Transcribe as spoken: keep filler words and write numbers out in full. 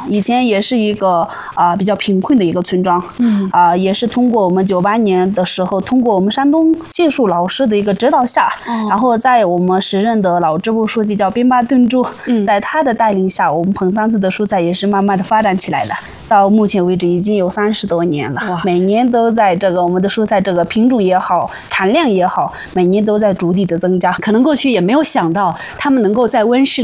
以前也是一个啊、呃、比较贫困的一个村庄，嗯啊、呃、也是通过我们九八年的时候，通过我们山东技术老师的一个指导下，哦、然后在我们时任的老支部书记叫兵巴顿珠，嗯，在他的带领下，我们彭桑子的蔬菜也是慢慢的发展起来了。到目前为止已经有三十多年了，每年都在这个我们的蔬菜这个品种也好，产量也好，每年都在逐地的增加。 可能过去也没有想到他们能够在温室